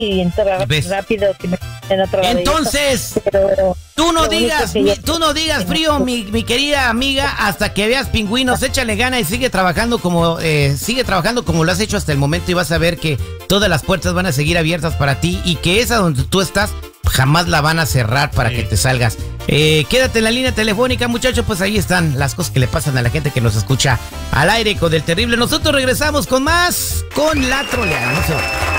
y entra ¿Ves? rápido que me en otro lado. Entonces, Pero tú no lo único digas, que yo- tú no digas frío, mi querida amiga, hasta que veas Pingüinos. Échale gana y sigue trabajando como lo has hecho hasta el momento, y vas a ver que todas las puertas van a seguir abiertas para ti, y que esa donde tú estás jamás la van a cerrar para que te salgas. Quédate en la línea telefónica, muchachos. Pues ahí están las cosas que le pasan a la gente que nos escucha al aire con El Terrible. Nosotros regresamos con más, con La Troleada. No se vayan.